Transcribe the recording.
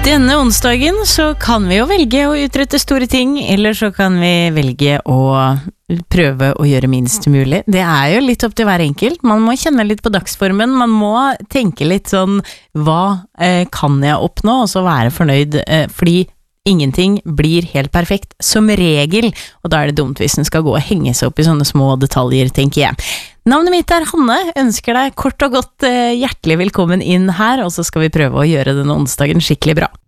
Denne onsdagen så kan vi jo velge å utrette store ting, eller så kan vi velge å prøve å gjøre minst mulig. Det er jo litt opp til hver enkelt. Man må kjenne litt på dagsformen, man må tenke litt sånn, hva kan jeg oppnå, og så være fornøyd, fordi ingenting blir helt perfekt, som regel, og da er det dumt hvis den skal gå og henge seg opp i sånne små detaljer, tenker jeg. Navnet mitt er Hanne, ønsker deg kort og godt hjertelig velkommen inn her, og så skal vi prøve å gjøre denne onsdagen skikkelig bra.